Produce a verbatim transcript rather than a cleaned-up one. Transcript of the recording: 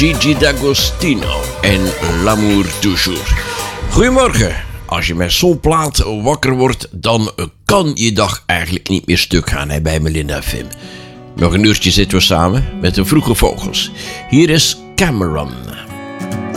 Gigi D'Agostino en L'amour toujours. Goedemorgen. Als je met zo'n plaat wakker wordt, dan kan je dag eigenlijk niet meer stuk gaan hè, bij Melinda F M. Nog een uurtje zitten we samen met de Vroege Vogels. Hier is Cameron.